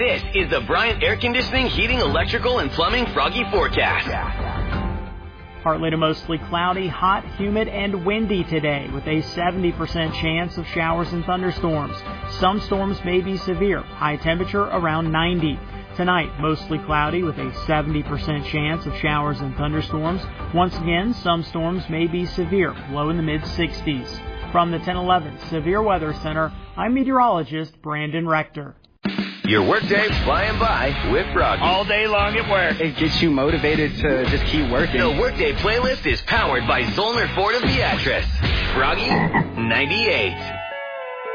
This is the Bryant Air Conditioning, Heating, Electrical, and Plumbing Froggy Forecast. Partly to mostly cloudy, hot, humid, and windy today with a 70% chance of showers and thunderstorms. Some storms may be severe. High temperature around 90. Tonight, mostly cloudy with a 70% chance of showers and thunderstorms. Once again, some storms may be severe, low in the mid-60s. From the 1011 Severe Weather Center, I'm meteorologist Brandon Rector. Your workday flying by with Froggy. All day long at work. It gets you motivated to just keep working. The Workday playlist is powered by Zollner Ford of Beatrice. Froggy 98.